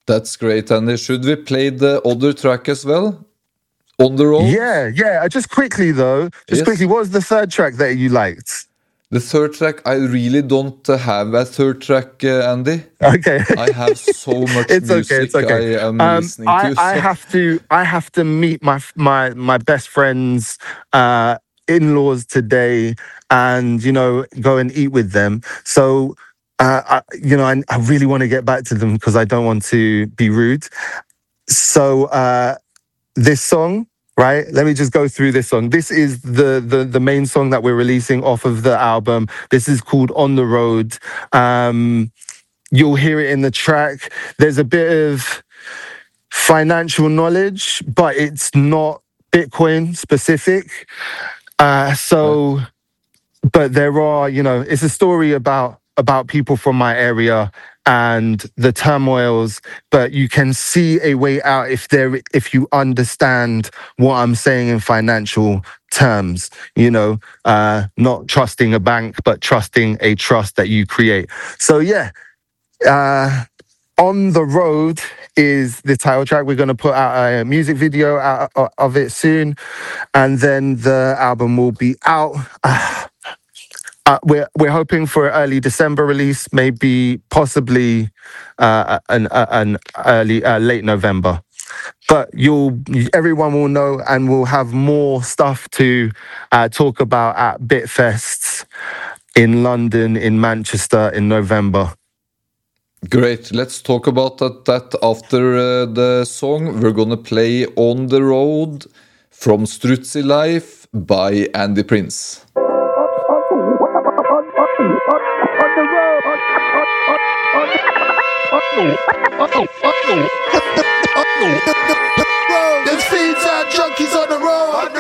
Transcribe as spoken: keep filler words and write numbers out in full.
That's great, Andy. Should we play the other track as well? On the Road? Yeah, yeah. Uh, Just quickly though, just Yes. quickly, what was the third track that you liked? The third track, I really don't uh, have a third track, uh, Andy. Okay. I have so much It's music okay. It's okay. I am Um, listening I, to. I so- have to I have to meet my my my best friend's uh, in-laws today, and you know, go and eat with them. So. Uh, I, you know, I, I really want to get back to them because I don't want to be rude. So uh, this song, right? Let me just go through this song. This is the, the the main song that we're releasing off of the album. This is called On the Road. Um, you'll hear it in the track. There's a bit of financial knowledge, but it's not Bitcoin specific. Uh, so, but there are, you know, it's a story about about people from my area and the turmoils, but you can see a way out if there if you understand what I'm saying in financial terms, you know, uh, not trusting a bank, but trusting a trust that you create. So yeah, uh, On the Road is the title track. We're going to put out a music video out of it soon, and then the album will be out. Uh, uh, we're we're hoping for an early December release, maybe possibly uh, an uh, an early uh, late November. But you'll everyone will know, and we'll have more stuff to uh, talk about at Bitfests in London, in Manchester in November. Great. Let's talk about that, that after uh, the song. We're gonna play On the Road from Strutzy Life by Andy Prince. Them seeds are junkies on the road.